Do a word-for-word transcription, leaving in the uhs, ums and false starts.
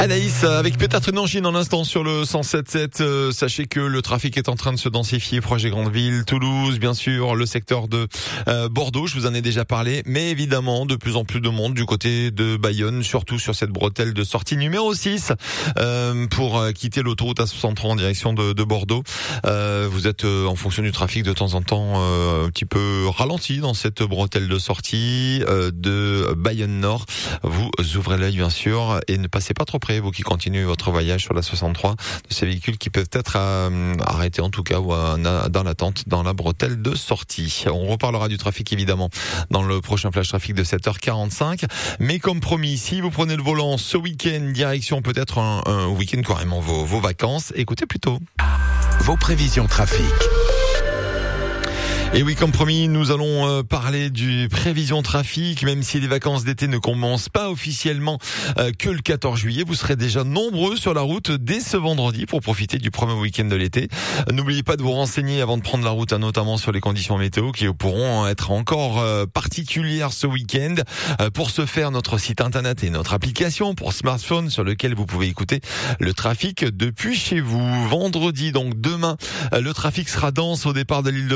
Anaïs, avec peut-être une angine en instant sur le cent sept sept, euh, sachez que le trafic est en train de se densifier proche des grandes villes, Toulouse, bien sûr, le secteur de euh, Bordeaux, je vous en ai déjà parlé, mais évidemment, de plus en plus de monde du côté de Bayonne, surtout sur cette bretelle de sortie numéro six, euh, pour euh, quitter l'autoroute A soixante-trois en direction de, de Bordeaux. Euh, vous êtes, euh, en fonction du trafic, de temps en temps, euh, un petit peu ralenti dans cette bretelle de sortie euh, de Bayonne Nord. Vous ouvrez l'œil, bien sûr, et ne passez pas trop près, vous qui continuez votre voyage sur la soixante-trois, de ces véhicules qui peuvent être euh, arrêtés en tout cas ou euh, dans l'attente dans la bretelle de sortie. On reparlera du trafic évidemment dans le prochain flash trafic de sept heures quarante-cinq, mais comme promis, si vous prenez le volant ce week-end, direction peut-être un, un week-end carrément vos, vos vacances, écoutez plutôt vos prévisions trafic. Et oui, comme promis, nous allons euh, parler du prévision trafic. Même si les vacances d'été ne commencent pas officiellement euh, que le quatorze juillet, vous serez déjà nombreux sur la route dès ce vendredi pour profiter du premier week-end de l'été. Euh, n'oubliez pas de vous renseigner avant de prendre la route, hein, notamment sur les conditions météo qui pourront être encore euh, particulières ce week-end. Euh, pour ce faire, notre site internet et notre application pour smartphone sur lequel vous pouvez écouter le trafic depuis chez vous. Vendredi, donc demain, euh, le trafic sera dense au départ de l'île de